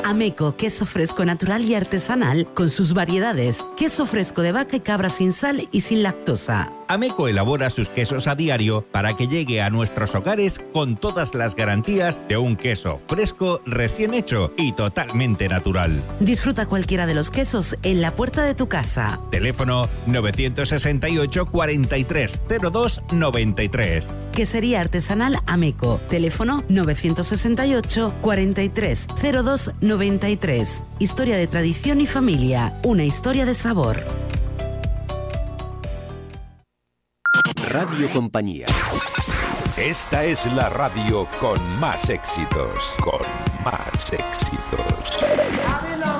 Ameco, queso fresco natural y artesanal con sus variedades. Queso fresco de vaca y cabra sin sal y sin lactosa. Ameco elabora sus quesos a diario para que llegue a nuestros hogares con todas las garantías de un queso fresco, recién hecho y totalmente natural. Disfruta cualquiera de los quesos en la puerta de tu casa. Teléfono 968 43 02 93. Quesería artesanal Ameco. Teléfono 968 43 02 93. Historia de tradición y familia. Una historia de sabor. Radio Compañía. Esta es la radio con más éxitos. Con más éxitos.